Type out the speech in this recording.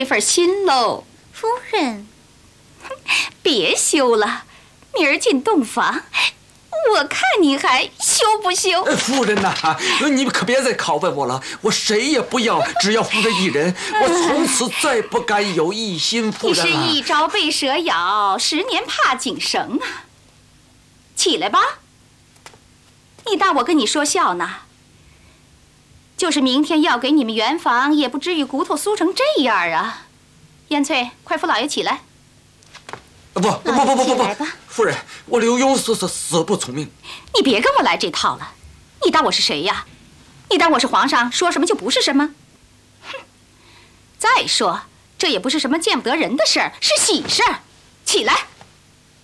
这份心喽。 夫人， 别修了，明儿进洞房，我看你还修不修？ 夫人呐，你可别再拷问我了，我谁也不要，只要夫人一人。我从此再不敢有异心，夫人你是一朝被蛇咬，10年怕井绳啊！起来吧，你当我跟你说笑呢？就是明天要给你们圆房，也不至于骨头酥成这样啊！燕翠，快扶老爷起来。 不，夫人，我刘墉死不从命。 你别跟我来这套了，你当我是谁呀？你当我是皇上，说什么就不是什么？哼！再说，这也不是什么见不得人的事儿，是喜事儿。起来。